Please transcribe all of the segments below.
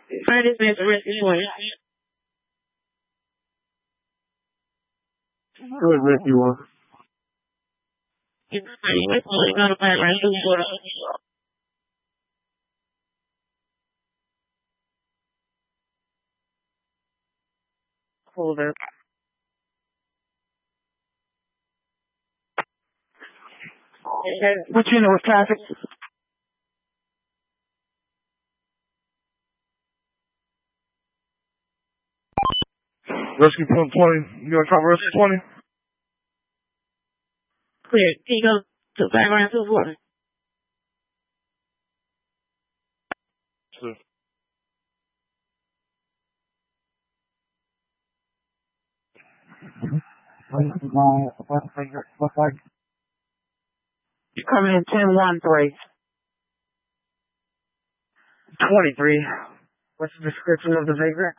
Find this man for rescue point. Good rescue one. You got a bad right here. Hold up. What you know with traffic? Rescue point 20. You gonna cover rescue 20? Clear. Can you go to background 240? Sure. You coming in 10-1-3. 23. What's the description of the vagrant?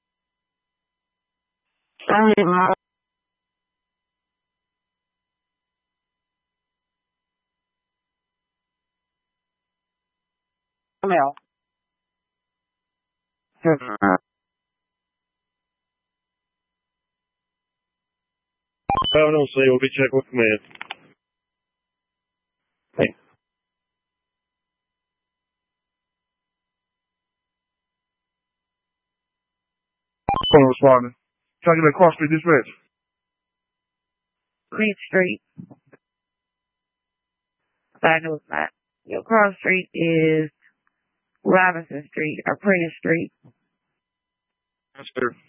Male. I don't say. We'll be checking with command. Hey. Phone responding. Trying to get that cross street dispatch. Green Street. I know it's not. Your cross street is Robinson Street or Prince Street. Yes, sir.